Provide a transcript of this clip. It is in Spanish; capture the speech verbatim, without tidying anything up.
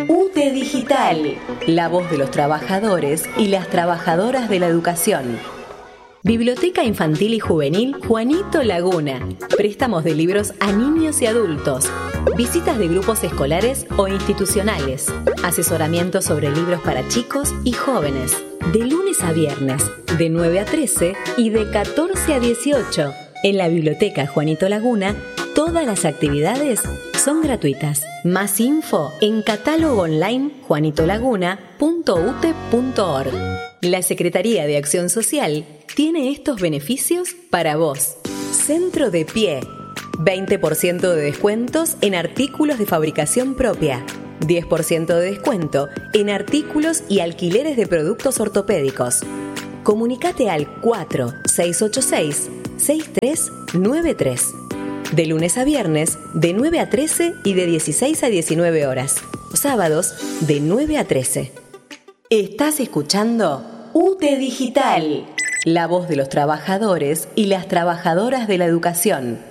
U T E Digital, la voz de los trabajadores y las trabajadoras de la educación. Biblioteca Infantil y Juvenil Juanito Laguna. Préstamos de libros a niños y adultos. Visitas de grupos escolares o institucionales. Asesoramiento sobre libros para chicos y jóvenes. De lunes a viernes, de nueve a trece y de catorce a dieciocho. En la Biblioteca Juanito Laguna, todas las actividades son gratuitas. Más info en catálogo online juanito laguna punto u t e punto org. La Secretaría de Acción Social tiene estos beneficios para vos. Centro de Pie. veinte por ciento de descuentos en artículos de fabricación propia. diez por ciento de descuento en artículos y alquileres de productos ortopédicos. Comunicate al cuatro seis ocho seis, seis tres nueve tres. De lunes a viernes, de nueve a trece y de dieciséis a diecinueve horas. Sábados, de nueve a trece. Estás escuchando U T E Digital, la voz de los trabajadores y las trabajadoras de la educación.